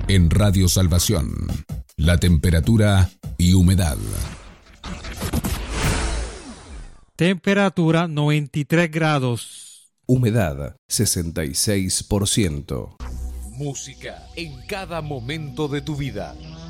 En Radio Salvación, la temperatura y humedad. Temperatura 93 grados. Humedad 66%. Música en cada momento de tu vida.